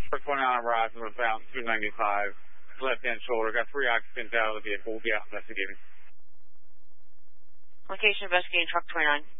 Truck 29 on Verizon, westbound 295, left-hand shoulder. Got 3 occupants out of the vehicle. We'll be out investigating. Location investigating truck 29.